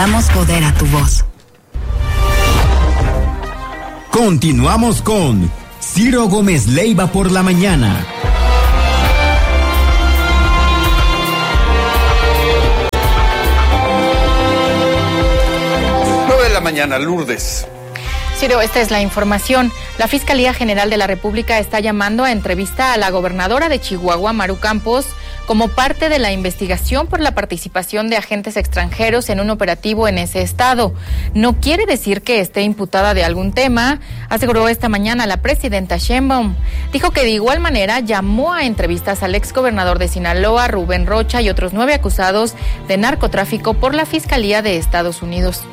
damos poder a tu voz. Continuamos con Ciro Gómez Leiva por la mañana. 9 de la mañana, Lourdes. Ciro, esta es la información. La Fiscalía General de la República está llamando a entrevista a la gobernadora de Chihuahua, Maru Campos, como parte de la investigación por la participación de agentes extranjeros en un operativo en ese estado. No quiere decir que esté imputada de algún tema, aseguró esta mañana la presidenta Sheinbaum. Dijo que de igual manera llamó a entrevistas al exgobernador de Sinaloa, Rubén Rocha, y otros 9 acusados de narcotráfico por la Fiscalía de Estados Unidos.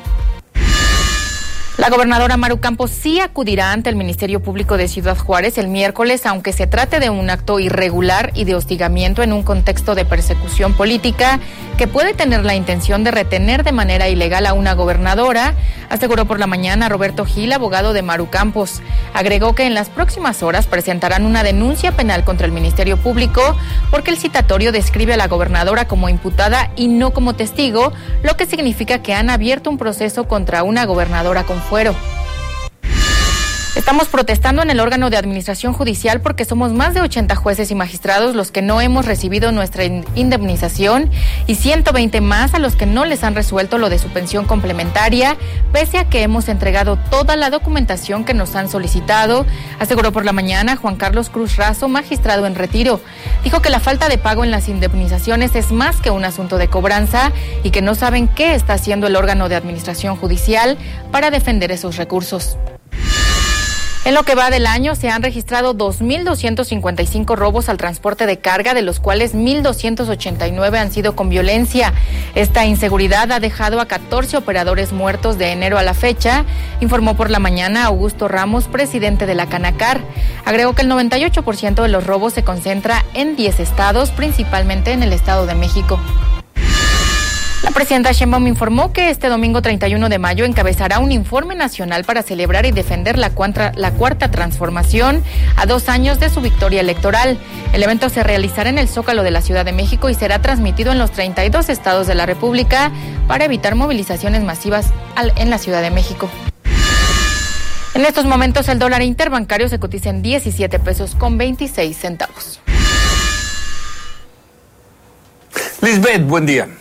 La gobernadora Maru Campos sí acudirá ante el Ministerio Público de Ciudad Juárez el miércoles, aunque se trate de un acto irregular y de hostigamiento en un contexto de persecución política que puede tener la intención de retener de manera ilegal a una gobernadora, aseguró por la mañana Roberto Gil, abogado de Maru Campos. Agregó que en las próximas horas presentarán una denuncia penal contra el Ministerio Público porque el citatorio describe a la gobernadora como imputada y no como testigo, lo que significa que han abierto un proceso contra una gobernadora con fuero. Estamos protestando en el órgano de administración judicial porque somos más de 80 jueces y magistrados los que no hemos recibido nuestra indemnización y 120 más a los que no les han resuelto lo de su pensión complementaria, pese a que hemos entregado toda la documentación que nos han solicitado, aseguró por la mañana Juan Carlos Cruz Razo, magistrado en retiro. Dijo que la falta de pago en las indemnizaciones es más que un asunto de cobranza y que no saben qué está haciendo el órgano de administración judicial para defender esos recursos. En lo que va del año, se han registrado 2.255 robos al transporte de carga, de los cuales 1.289 han sido con violencia. Esta inseguridad ha dejado a 14 operadores muertos de enero a la fecha, informó por la mañana Augusto Ramos, presidente de la Canacar. Agregó que el 98% de los robos se concentra en 10 estados, principalmente en el Estado de México. La presidenta Sheinbaum informó que este domingo 31 de mayo encabezará un informe nacional para celebrar y defender la cuarta transformación a 2 años de su victoria electoral. El evento se realizará en el Zócalo de la Ciudad de México y será transmitido en los 32 estados de la República para evitar movilizaciones masivas en la Ciudad de México. En estos momentos el dólar interbancario se cotiza en 17 pesos con 26 centavos. Lisbeth, buen día.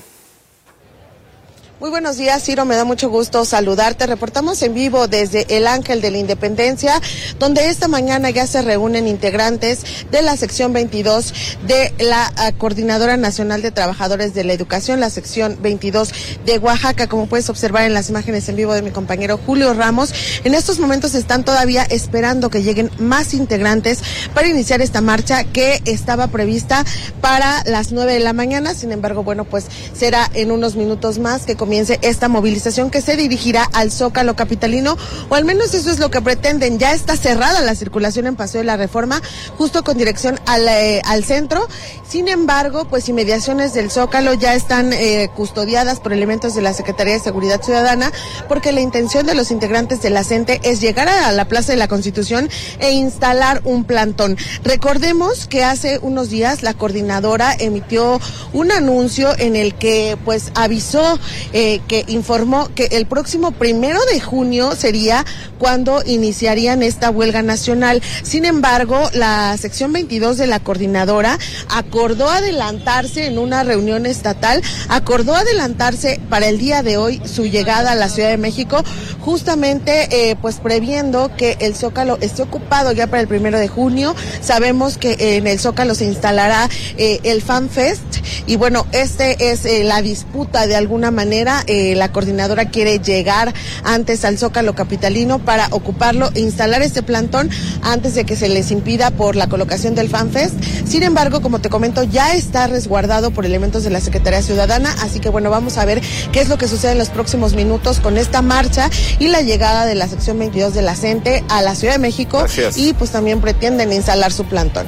Muy buenos días, Ciro, me da mucho gusto saludarte. Reportamos en vivo desde el Ángel de la Independencia, donde esta mañana ya se reúnen integrantes de la sección 22 de la Coordinadora Nacional de Trabajadores de la Educación, la sección 22 de Oaxaca, como puedes observar en las imágenes en vivo de mi compañero Julio Ramos. En estos momentos están todavía esperando que lleguen más integrantes para iniciar esta marcha que estaba prevista para las 9 de la mañana. Sin embargo, bueno, pues será en unos minutos más que comience esta movilización que se dirigirá al Zócalo capitalino, o al menos eso es lo que pretenden. Ya está cerrada la circulación en Paseo de la Reforma, justo con dirección al centro. Sin embargo, pues inmediaciones del Zócalo ya están custodiadas por elementos de la Secretaría de Seguridad Ciudadana, porque la intención de los integrantes de la CENTE es llegar a la Plaza de la Constitución e instalar un plantón. Recordemos que hace unos días la coordinadora emitió un anuncio en el que pues avisó que informó que el próximo 1 de junio sería cuando iniciarían esta huelga nacional. Sin embargo, la sección 22 de la coordinadora acordó adelantarse en una reunión estatal, acordó adelantarse para el día de hoy su llegada a la Ciudad de México, justamente pues previendo que el Zócalo esté ocupado ya para el 1 de junio. Sabemos que en el Zócalo se instalará el Fan Fest, y bueno, este es la disputa de alguna manera. La coordinadora quiere llegar antes al Zócalo capitalino para ocuparlo e instalar este plantón antes de que se les impida por la colocación del Fan Fest. Sin embargo, como te comento, ya está resguardado por elementos de la Secretaría Ciudadana, así que bueno, vamos a ver qué es lo que sucede en los próximos minutos con esta marcha y la llegada de la sección 22 de la CENTE a la Ciudad de México. Gracias. Y pues también pretenden instalar su plantón.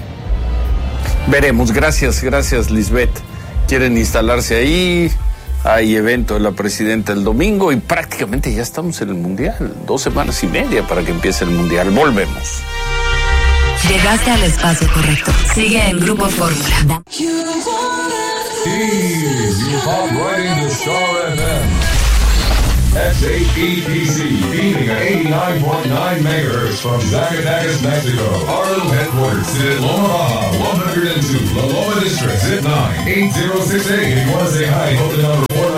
Veremos, gracias Lisbeth. Quieren instalarse ahí. Hay evento de la presidenta el domingo y prácticamente ya estamos en el Mundial. 2 semanas y media para que empiece el Mundial. Volvemos. Llegaste al espacio correcto. Sigue en Grupo Fórmula. SHEPC, beaming at 89.9 megahertz from Zacatecas, Mexico. Our little headquarters sit at Loma Baja, 102, La Loma District, zip 9, 8068. If you want to say hi, hold the number